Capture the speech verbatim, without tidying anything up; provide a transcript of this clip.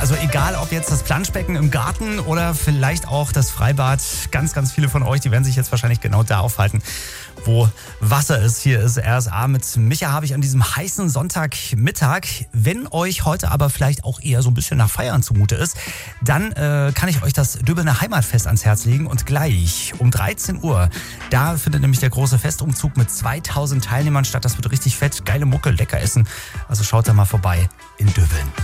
Also egal, ob jetzt das Planschbecken im Garten oder vielleicht auch das Freibad. Ganz, ganz viele von euch, die werden sich jetzt wahrscheinlich genau da aufhalten, wo Wasser ist. Hier ist R S A mit Micha habe ich an diesem heißen Sonntagmittag. Wenn euch heute aber vielleicht auch eher so ein bisschen nach Feiern zumute ist, dann äh, kann ich euch das Döbener Heimatfest ans Herz legen. Und gleich um dreizehn Uhr, da findet nämlich der große Festumzug mit zweitausend Teilnehmern statt. Das wird richtig fett, geile Mucke, lecker essen. Also schaut da mal vorbei in Döbeln.